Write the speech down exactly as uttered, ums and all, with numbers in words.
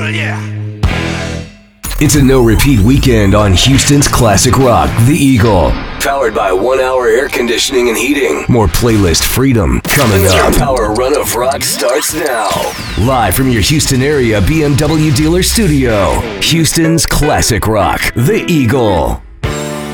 It's a no-repeat weekend on Houston's classic rock, The Eagle. Powered by One Hour Air Conditioning and Heating. More playlist freedom coming up. Your Power Run of Rock starts now. Live from your Houston area B M W dealer studio. Houston's classic rock, The Eagle.